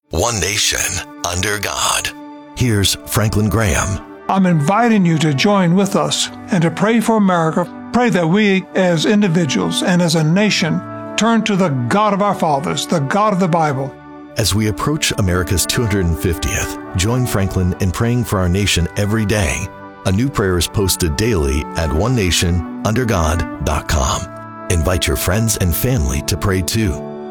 One nation under God. Here's Franklin Graham. I'm inviting you to join with us and to pray for America. Pray that we as individuals and as a nation turn to the God of our fathers, the God of the Bible. As we approach America's 250th, join Franklin in praying for our nation every day. A new prayer is posted daily at onenationundergod.com. Invite your friends and family to pray too.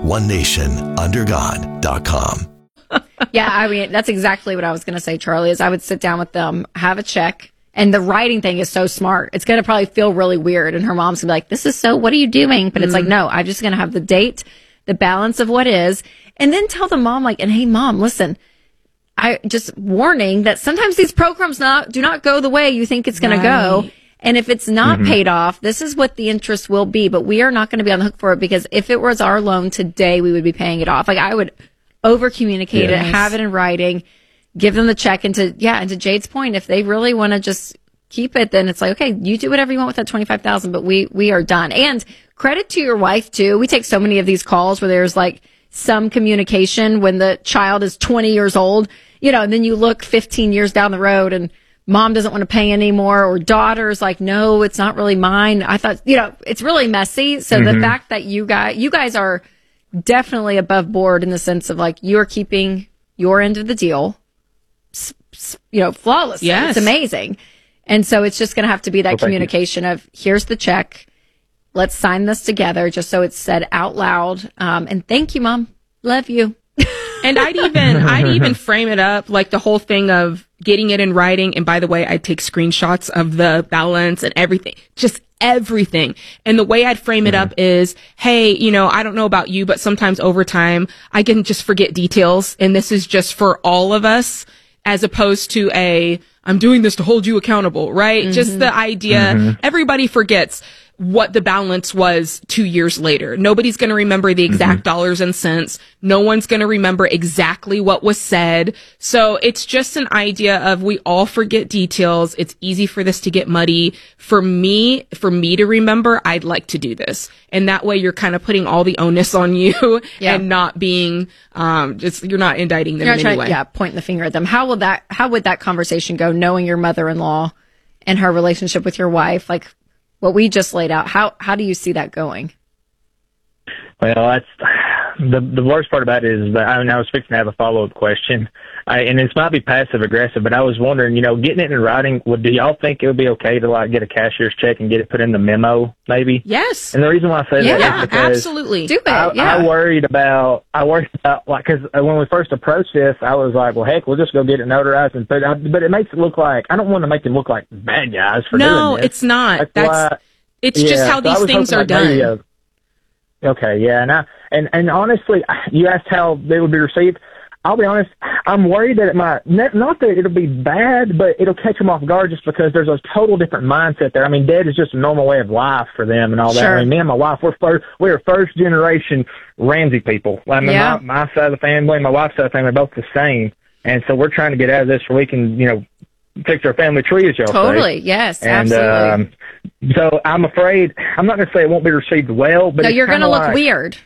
onenationundergod.com. Yeah, I mean, that's exactly what I was going to say, Charlie, is I would sit down with them, have a check, and the writing thing is so smart. It's going to probably feel really weird, and her mom's going to be like, this is so, what are you doing? But it's like, no, I'm just going to have the date, the balance of what is, and then tell the mom, like, and hey, mom, listen, I just warning that sometimes these programs do not go the way you think it's going to go. And if it's not paid off, this is what the interest will be, but we are not going to be on the hook for it, because if it was our loan today, we would be paying it off. Like, I would over-communicate it, have it in writing, give them the check. And to Jade's point, if they really want to just keep it, then it's like, okay, you do whatever you want with that $25,000, but we are done. And credit to your wife too. We take so many of these calls where there's like some communication when the child is 20 years old, and then you look 15 years down the road and mom doesn't want to pay anymore, or daughter's like, no, it's not really mine. I thought, it's really messy. So the fact that you guys are definitely above board in the sense of like, you're keeping your end of the deal, flawlessly. Yes. It's amazing. And so it's just going to have to be that communication of, here's the check. Let's sign this together, just so it's said out loud. And thank you, Mom. Love you. And I'd even frame it up like the whole thing of getting it in writing. And by the way, I'd take screenshots of the balance and everything, just everything. And the way I'd frame it up is, hey, I don't know about you, but sometimes over time I can just forget details. And this is just for all of us, as opposed to I'm doing this to hold you accountable, right? Just the idea, everybody forgets what the balance was 2 years later. Nobody's going to remember the exact dollars and cents. No one's going to remember exactly what was said. So it's just an idea of, we all forget details. It's easy for this to get muddy. For me to remember, I'd like to do this. And that way you're kind of putting all the onus on you and not being, you're not indicting them in any way. Pointing the finger at them. How would that conversation go, knowing your mother-in-law and her relationship with your wife? Like, what we just laid out, how do you see that going? Well, that's the worst part about it is that I was fixing to have a follow-up question, and this might be passive-aggressive, but I was wondering, getting it in writing, do y'all think it would be okay to like get a cashier's check and get it put in the memo, maybe? Yes. And the reason why I say that is because absolutely. Do it. I worried about like, because when we first approached this, I was like, well, heck, we'll just go get it notarized and put it. But it makes it look like, I don't want to make them look like bad guys for doing this. No, it's not. It's just how these things are done. Okay, yeah, and honestly, you asked how they would be received. I'll be honest, I'm worried that it might, not that it'll be bad, but it'll catch them off guard just because there's a total different mindset there. I mean, debt is just a normal way of life for them and all that. Sure. I mean, me and my wife, we're first generation Ramsey people. I mean, my side of the family and my wife's side of the family are both the same. And so we're trying to get out of this so we can, fix our family tree, as y'all say. Totally, yes, and, absolutely. So I'm afraid, I'm not going to say it won't be received well, but no, you're going to look like, weird.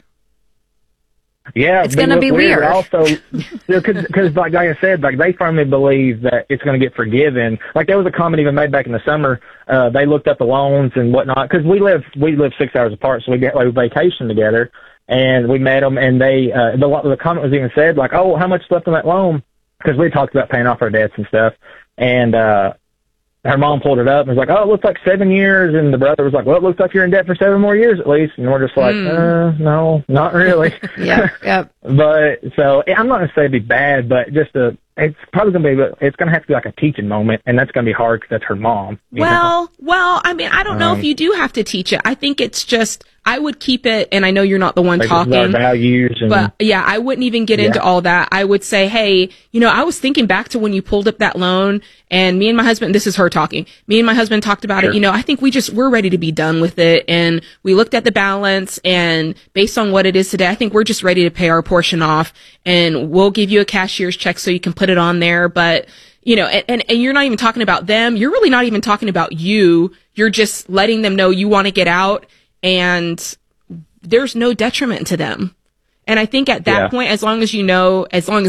Yeah, it's going to be weird. Also, because like I said, like they firmly believe that it's going to get forgiven. Like there was a comment even made back in the summer. They looked up the loans and whatnot because we live 6 hours apart, so we vacation together, and we met them. And the comment was even said like, "Oh, how much left on that loan?" Because we talked about paying off our debts and stuff, and her mom pulled it up and was like, "Oh, it looks like 7 years." And the brother was like, "Well, it looks like you're in debt for 7 more years at least." And we're just like, no, not really. Yep. But so I'm not going to say it'd be bad, but it's probably going to be, it's going to have to be like a teaching moment. And that's going to be hard because that's her mom. Well, I mean, I don't know if you do have to teach it. I think it's just, I would keep it, and I know you're not the one talking, our values but yeah, I wouldn't even get into all that. I would say, hey, I was thinking back to when you pulled up that loan, and me and my husband, this is her talking, me and my husband talked about it. I think we're ready to be done with it. And we looked at the balance, and based on what it is today, I think we're just ready to pay our portion off, and we'll give you a cashier's check so you can put it on there. But and you're not even talking about them. You're really not even talking about you. You're just letting them know you want to get out, and there's no detriment to them. And I think at that point, as long as